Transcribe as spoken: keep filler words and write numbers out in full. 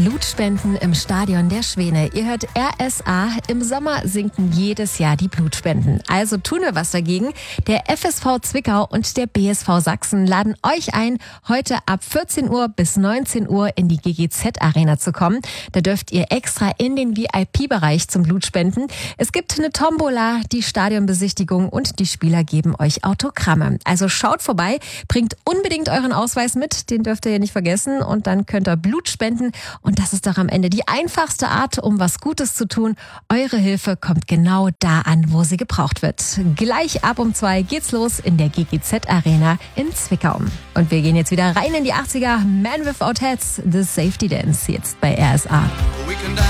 Blutspenden im Stadion der Schwäne. Ihr hört R S A. Im Sommer sinken jedes Jahr die Blutspenden. Also tun wir was dagegen. Der F S V Zwickau und der B S V Sachsen laden euch ein, heute ab vierzehn Uhr bis neunzehn Uhr in die G G Z Arena zu kommen. Da dürft ihr extra in den V I P-Bereich zum Blutspenden. Es gibt eine Tombola, die Stadionbesichtigung und die Spieler geben euch Autogramme. Also schaut vorbei, bringt unbedingt euren Ausweis mit, den dürft ihr ja nicht vergessen, und dann könnt ihr Blut spenden. Und das ist doch am Ende die einfachste Art, um was Gutes zu tun. Eure Hilfe kommt genau da an, wo sie gebraucht wird. Gleich ab um zwei geht's los in der G G Z Arena in Zwickau. Und wir gehen jetzt wieder rein in die achtziger. Man Without Hats, The Safety Dance, jetzt bei R S A.